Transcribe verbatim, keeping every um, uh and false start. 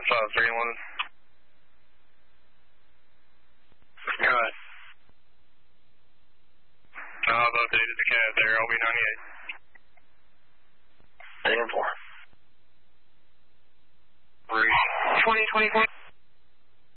five three one. Go ahead. No, I've updated the C A D there. I'll be ninety-eight. Eight and four. Three. twenty twenty-four.